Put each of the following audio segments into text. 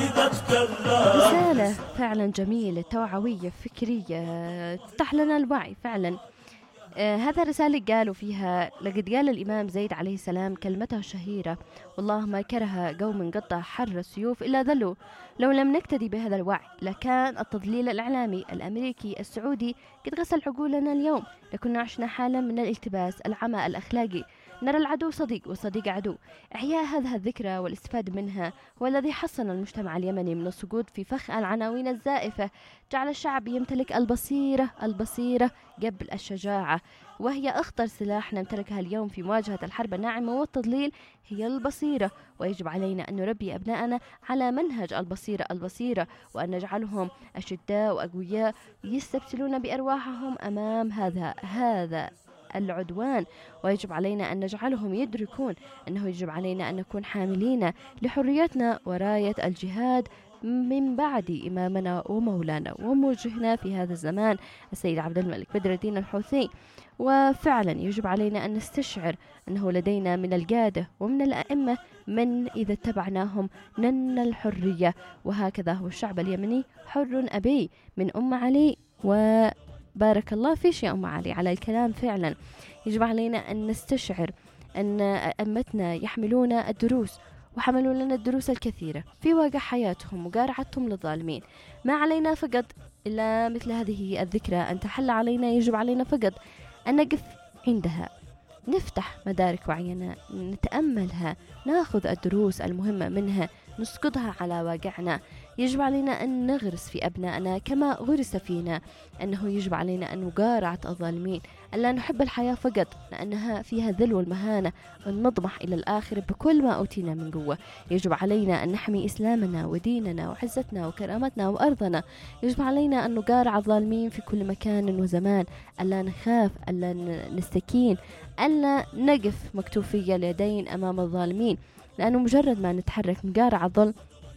رسالة فعلا جميلة توعوية فكرية تفتح لنا الوعي فعلا. هذا رسالة قالوا فيها: لقد قال الإمام زيد عليه السلام كلمته الشهيرة: والله ما كره قوم قطع حر السيوف إلا ذلوا. لو لم نقتدي بهذا الوعي لكان التضليل الإعلامي الأمريكي السعودي قد غسل عقولنا اليوم، لكنا عشنا حالة من الالتباس العمى الأخلاقي، نرى العدو صديق والصديق عدو. إحياء هذه الذكرى والاستفادة منها هو الذي حصن المجتمع اليمني من السقوط في فخ العناوين الزائفة، جعل الشعب يمتلك البصيرة قبل الشجاعة، وهي أخطر سلاح نمتلكها اليوم في مواجهة الحرب الناعمة والتضليل، هي البصيرة. ويجب علينا أن نربي أبنائنا على منهج البصيرة، وأن نجعلهم أشداء وأقوياء يستبسلون بأرواحهم أمام هذا العدوان. ويجب علينا أن نجعلهم يدركون أنه يجب علينا أن نكون حاملين لحريتنا وراية الجهاد من بعد إمامنا ومولانا وموجهنا في هذا الزمان السيد عبد الملك بدر الدين الحوثي. وفعلا يجب علينا أن نستشعر أنه لدينا من القادة ومن الأئمة من إذا اتبعناهم نلنا الحرية، وهكذا هو الشعب اليمني حر أبي من أم علي. وبارك الله فيش يا أم علي على الكلام. فعلا يجب علينا أن نستشعر أن أئمتنا يحملون الدروس، وحملوا لنا الدروس الكثيرة في واقع حياتهم وقارعتهم للظالمين. ما علينا فقط إلا مثل هذه الذكرى أن تحل علينا، يجب علينا فقط أن نقف عندها، نفتح مدارك وعينا، نتأملها، ناخذ الدروس المهمة منها، نسقطها على واقعنا. يجب علينا أن نغرس في أبنائنا كما غرس فينا أنه يجب علينا أن نقارع الظالمين، ألا نحب الحياة فقط لأنها فيها ذل والمهانة، أن نطمح إلى الآخر بكل ما أوتينا من قوة. يجب علينا أن نحمي إسلامنا وديننا وعزتنا وكرامتنا وأرضنا. يجب علينا أن نقارع الظالمين في كل مكان وزمان، ألا نخاف، ألا نستكين، ألا نقف مكتوفي اليدين أمام الظالمين، لأنه مجرد ما نتحرك نقارع الظلم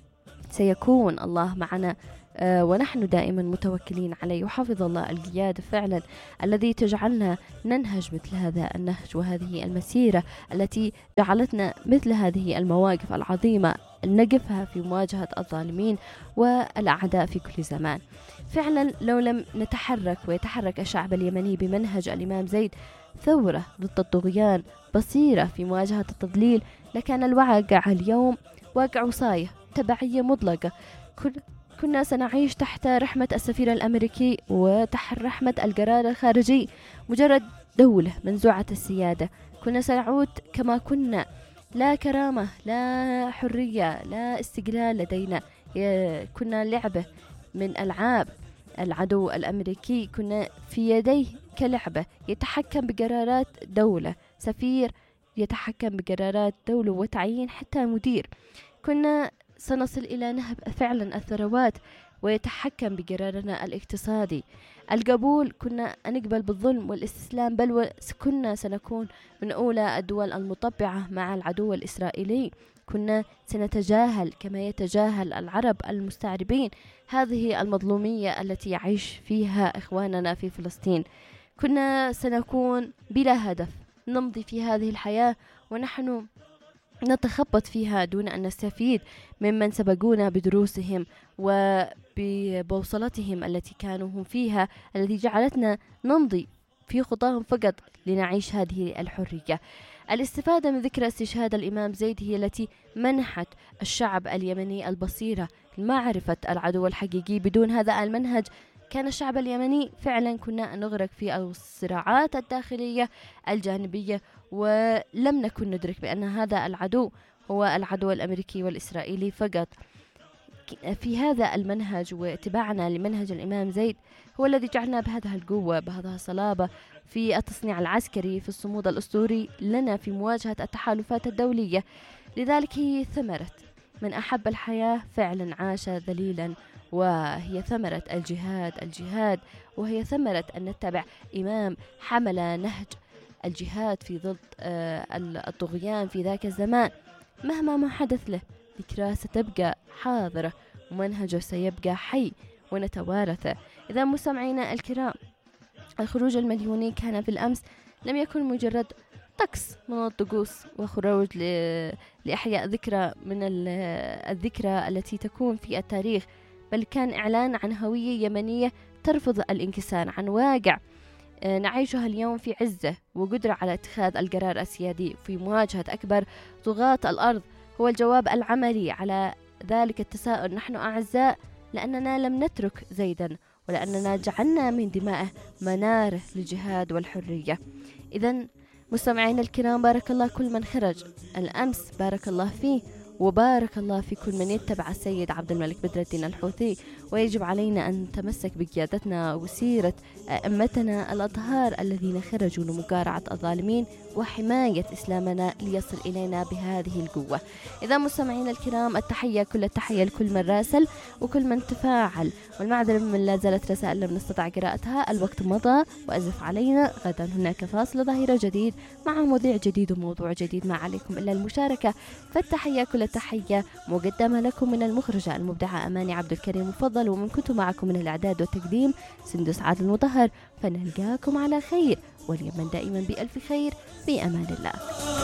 سيكون الله معنا، ونحن دائما متوكلين عليه. وحفظ الله القيادة فعلا الذي تجعلنا ننهج مثل هذا النهج وهذه المسيرة التي جعلتنا مثل هذه المواقف العظيمة نقفها في مواجهة الظالمين والأعداء في كل زمان. فعلا لو لم نتحرك ويتحرك الشعب اليمني بمنهج الإمام زيد، ثورة ضد الطغيان، بصيرة في مواجهة التضليل، لكان الواقع اليوم واقع وصاية تبعية مطلقة. كنا سنعيش تحت رحمة السفير الأمريكي وتحت رحمة القرار الخارجي، مجرد دولة منزوعة السيادة. كنا سنعود كما كنا، لا كرامة، لا حرية، لا استقلال لدينا. كنا لعبة من ألعاب العدو الأمريكي، كنا في يديه كلعبة يتحكم بقرارات دولة، سفير يتحكم بقرارات دولة وتعيين حتى مدير. كنا سنصل إلى نهب فعلا الثروات ويتحكم بقرارنا الاقتصادي. القبول، كنا نقبل بالظلم والاستسلام، بل كنا سنكون من أولى الدول المطبعة مع العدو الإسرائيلي. كنا سنتجاهل كما يتجاهل العرب المستعربين هذه المظلومية التي يعيش فيها إخواننا في فلسطين. كنا سنكون بلا هدف، نمضي في هذه الحياة ونحن نتخبط فيها دون أن نستفيد ممن سبقونا بدروسهم وببوصلتهم التي كانوا هم فيها، التي جعلتنا نمضي في خطاهم فقط لنعيش هذه الحرية. الاستفادة من ذكرى استشهاد الإمام زيد هي التي منحت الشعب اليمني البصيرة لمعرفة العدو الحقيقي. بدون هذا المنهج كان الشعب اليمني فعلا كنا نغرق في الصراعات الداخلية الجانبية، ولم نكن ندرك بأن هذا العدو هو العدو الأمريكي والإسرائيلي فقط. في هذا المنهج واتباعنا لمنهج الإمام زيد هو الذي جعلنا بهذه القوة، بهذه الصلابة في التصنيع العسكري، في الصمود الأسطوري لنا في مواجهة التحالفات الدولية. لذلك هي ثمرة من أحب الحياة فعلا عاش ذليلا، وهي ثمرة الجهاد، وهي ثمرة أن نتبع إمام حمل نهج الجهاد في ضد الطغيان في ذاك الزمان. مهما ما حدث له ذكرى ستبقى حاضرة ومنهجه سيبقى حي ونتوارثه. إذا مستمعينا الكرام، الخروج المليوني كان في الأمس لم يكن مجرد طقس من الطقوس وخروج لإحياء ذكرى من الذكرى التي تكون في التاريخ، بل كان إعلان عن هوية يمنية ترفض الانكسار عن واقع نعيشها اليوم في عزة وقدرة على اتخاذ القرار السيادي في مواجهة أكبر طغاة الأرض. هو الجواب العملي على ذلك التساؤل. نحن أعزاء لأننا لم نترك زيدا، ولأننا جعلنا من دمائه مناره للجهاد والحرية. إذن مستمعينا الكرام، بارك الله كل من خرج الأمس، بارك الله فيه، وبارك الله في كل من يتبع السيد عبد الملك بدر الدين الحوثي. ويجب علينا أن نتمسك بقيادتنا وسيرة أئمتنا الأطهار الذين خرجوا لمقارعة الظالمين وحماية إسلامنا ليصل إلينا بهذه القوة. إذا مستمعينا الكرام، التحية كل التحية لكل من راسل وكل من تفاعل، والمعذرة من لا زالت رسائل لم نستطع قراءتها، الوقت مضى وأزف علينا. غدا هناك فاصل ظهيرة جديد مع مذيع جديد وموضوع جديد، ما عليكم إلا المشاركة. فالتحية كل التحية مقدمة لكم من المخرجة المبدعة أماني عبد الكريم مفضل، ومن كنت معكم من الإعداد والتقديم سندس عادل المطهر. فنلقاكم على خير، واليمن دائما بألف خير، في أمان الله.